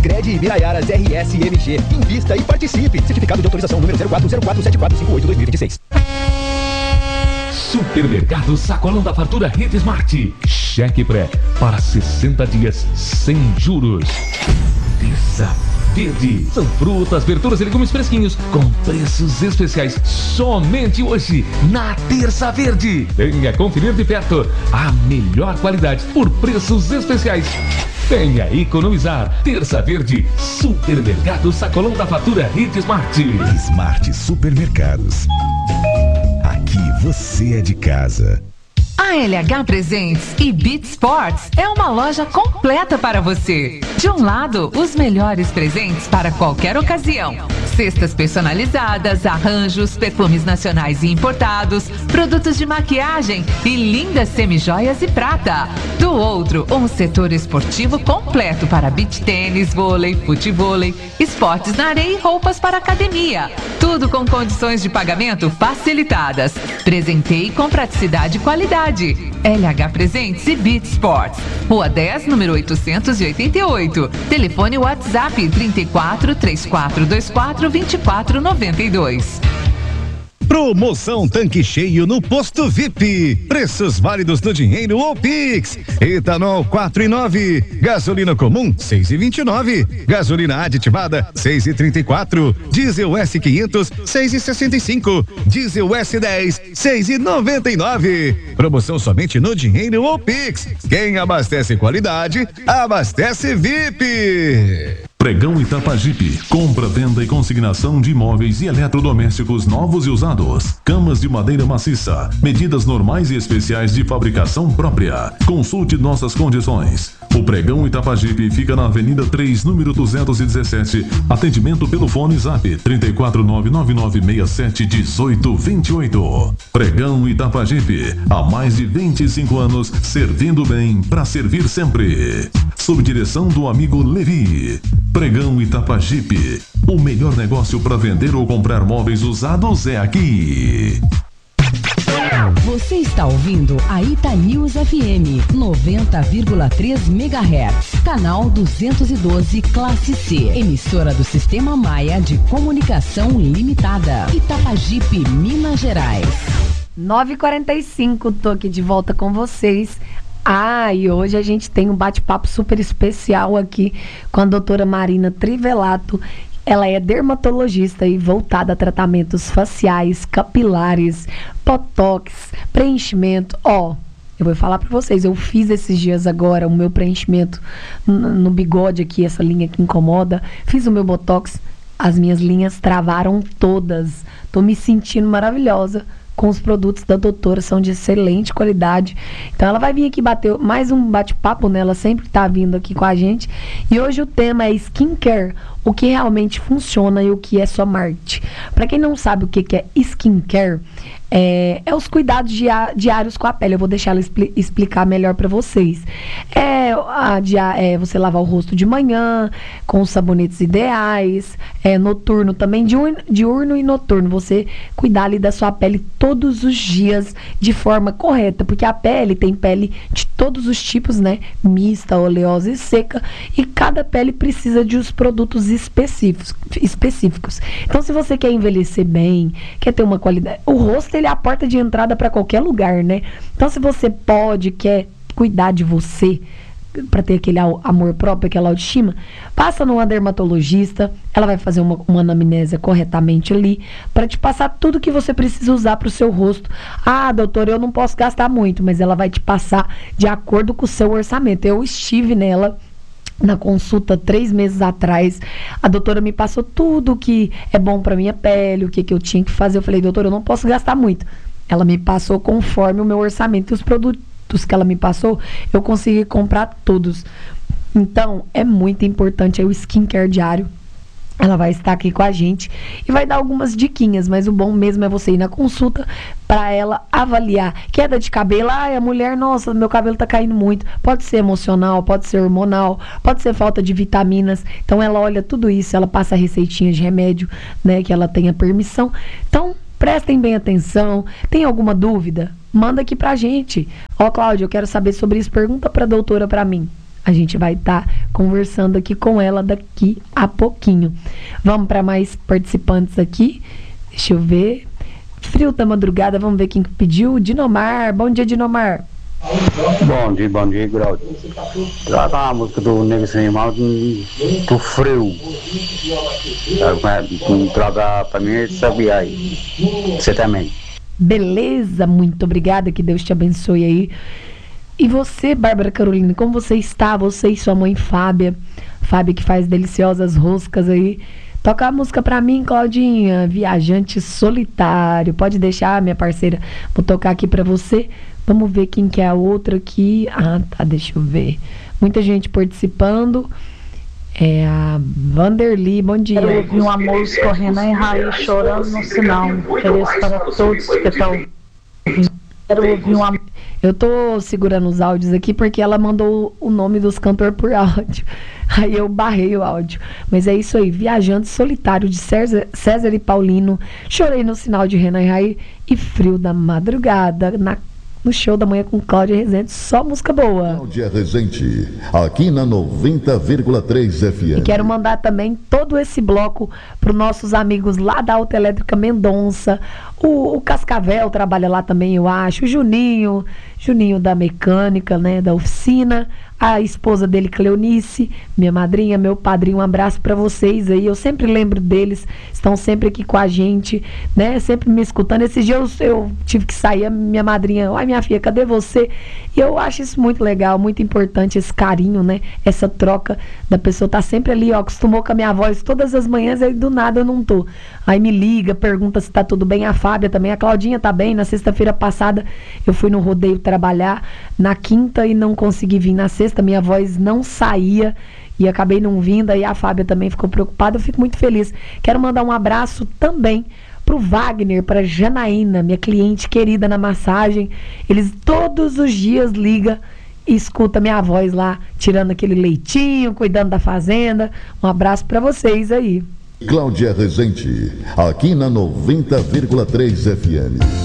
Sicredi e Miraiaras RSMG. Invista e participe. Certificado de autorização número 04047475/2026. Supermercado Sacolão da Fartura Rede Smart. Cheque pré para 60 dias sem juros. Terça Verde. São frutas, verduras e legumes fresquinhos com preços especiais somente hoje na Terça Verde. Venha conferir de perto a melhor qualidade por preços especiais. Venha economizar. Terça Verde. Supermercado Sacolão da Fartura Rede Smart. Smart Supermercados. Aqui você é de casa. A LH Presentes e Beat Sports é uma loja completa para você. De um lado, os melhores presentes para qualquer ocasião. Cestas personalizadas, arranjos, perfumes nacionais e importados, produtos de maquiagem e lindas semijoias e prata. Do outro, um setor esportivo completo para beach tênis, vôlei, futevôlei, esportes na areia e roupas para academia. Tudo com condições de pagamento facilitadas. Presenteie com praticidade e qualidade. LH Presentes e Beat Sports. Rua 10, número 888. Telefone WhatsApp 34 3424 2492. Promoção Tanque Cheio no Posto VIP. Preços válidos no dinheiro ou Pix. Etanol 4,9. Gasolina comum 6,29. Gasolina aditivada 6,34. Diesel S500 6,65. Diesel S10 6,99. Promoção somente no dinheiro ou Pix. Quem abastece qualidade, abastece VIP. Pregão Itapajipe. Compra, venda e consignação de imóveis e eletrodomésticos novos e usados. Camas de madeira maciça. Medidas normais e especiais de fabricação própria. Consulte nossas condições. O Pregão Itapajipe fica na Avenida 3, número 217. Atendimento pelo fone Zap 34999671828. Pregão Itapajipe. Há mais de 25 anos, servindo bem para servir sempre. Sob direção do amigo Levi. Pregão Itapajipe. O melhor negócio para vender ou comprar móveis usados é aqui. Você está ouvindo a Itanews FM 90,3 MHz, canal 212 Classe C, emissora do Sistema Maia de Comunicação Limitada, Itapajipe, Minas Gerais. 9h45, tô aqui de volta com vocês. E hoje a gente tem um bate-papo super especial aqui com a doutora Marina Trivelato. Ela é dermatologista e voltada a tratamentos faciais, capilares, botox, preenchimento. Eu vou falar pra vocês, eu fiz esses dias agora o meu preenchimento no bigode aqui, essa linha que incomoda. Fiz o meu botox, as minhas linhas travaram todas. Tô me sentindo maravilhosa com os produtos da doutora, são de excelente qualidade. Então ela vai vir aqui bater mais um bate-papo, né? Ela sempre tá vindo aqui com a gente. E hoje o tema é skincare, o que realmente funciona e o que é só marketing. Para quem não sabe o que é skincare, é os cuidados diários com a pele. Eu vou deixar ela explicar melhor para vocês. Você lavar o rosto de manhã, com os sabonetes ideais, noturno também, diurno e noturno. Você cuidar ali da sua pele todos os dias de forma correta, porque a pele tem pele de todos os tipos, né? Mista, oleosa e seca, e cada pele precisa de uns produtos específicos. Então, se você quer envelhecer bem, quer ter uma qualidade, o rosto ele é a porta de entrada para qualquer lugar, né? Então, se você quer cuidar de você, para ter aquele amor próprio, aquela autoestima, passa numa dermatologista, ela vai fazer uma anamnésia corretamente ali, para te passar tudo que você precisa usar para o seu rosto. Doutora, eu não posso gastar muito, mas ela vai te passar de acordo com o seu orçamento. Eu estive nela na consulta 3 meses atrás, a doutora me passou tudo que é bom para minha pele, o que eu tinha que fazer. Eu falei, doutora, eu não posso gastar muito. Ela me passou conforme o meu orçamento, e os produtos que ela me passou, eu consegui comprar todos. Então, é muito importante o skincare diário. Ela vai estar aqui com a gente e vai dar algumas diquinhas, mas o bom mesmo é você ir na consulta para ela avaliar. Queda de cabelo, a mulher, nossa, meu cabelo tá caindo muito. Pode ser emocional, pode ser hormonal, pode ser falta de vitaminas. Então ela olha tudo isso, ela passa receitinhas de remédio, né, que ela tenha permissão. Então, prestem bem atenção. Tem alguma dúvida? Manda aqui pra gente. Cláudia, eu quero saber sobre isso. Pergunta pra doutora pra mim. A gente vai estar conversando aqui com ela daqui a pouquinho. Vamos para mais participantes aqui. Deixa eu ver. Frio da madrugada, vamos ver quem pediu. Dinomar, bom dia, Dinomar. Bom dia, Glaucio. Traga a música do Negro Sem Mal do Frio. Traga pra mim esse Sabiá aí. Você também. Beleza, muito obrigada, que Deus te abençoe aí. E você, Bárbara Carolina, como você está? Você e sua mãe Fábia que faz deliciosas roscas aí. Toca a música pra mim, Claudinha, Viajante Solitário. Pode deixar, minha parceira. Vou tocar aqui pra você. Vamos ver quem que é a outra aqui. Ah, tá, deixa eu ver. Muita gente participando. É a Vanderly, bom dia. Eu ouvi uma música correndo em raiz, chorando no sinal. Ofereço para todos que estão ouvindo. Quero ouvir uma... Eu tô segurando os áudios aqui porque ela mandou o nome dos cantores por áudio. Aí eu barrei o áudio. Mas é isso aí, Viajante Solitário de César e Paulino. Chorei no sinal de Renan Rai e Frio da Madrugada no show da manhã com Cláudia Rezende, só música boa. Cláudia Rezende, aqui na 90,3 FM. E quero mandar também todo esse bloco para os nossos amigos lá da Autoelétrica Mendonça. O Cascavel trabalha lá também, eu acho. O Juninho da mecânica, né, da oficina. A esposa dele, Cleonice, minha madrinha, meu padrinho, um abraço para vocês aí. Eu sempre lembro deles, estão sempre aqui com a gente, né? Sempre me escutando. Esses dias eu tive que sair, a minha madrinha, ai minha filha, cadê você? E eu acho isso muito legal, muito importante, esse carinho, né? Essa troca da pessoa tá sempre ali, ó, acostumou com a minha voz todas as manhãs, aí do nada eu não tô. Aí me liga, pergunta se tá tudo bem, a Fábia também, a Claudinha tá bem. Na sexta-feira passada eu fui no rodeio trabalhar, na quinta e não consegui vir na sexta, minha voz não saía e acabei não vindo, aí a Fábia também ficou preocupada, eu fico muito feliz. Quero mandar um abraço também pro Wagner, pra Janaína, minha cliente querida na massagem. Eles todos os dias ligam e escuta minha voz lá, tirando aquele leitinho, cuidando da fazenda. Um abraço para vocês aí. Cláudia Rezende, aqui na 90,3 FM.